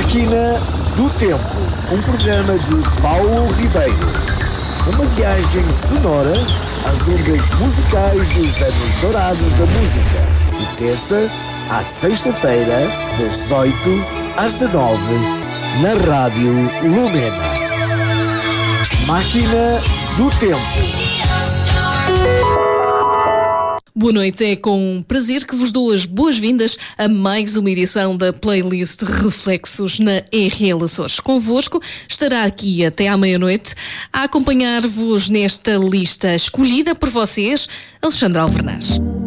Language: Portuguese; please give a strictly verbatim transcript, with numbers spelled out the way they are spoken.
Máquina do Tempo, um programa de Paulo Ribeiro. Uma viagem sonora às ondas musicais dos anos dourados da música. De terça à sexta-feira, das dezoito às dezanove, na Rádio Lumena. Máquina do Tempo. Boa noite, é com prazer que vos dou as boas-vindas a mais uma edição da playlist Reflexos na R L Açores. Convosco estará aqui até à meia-noite a acompanhar-vos nesta lista escolhida por vocês, Alexandra Alvernaz.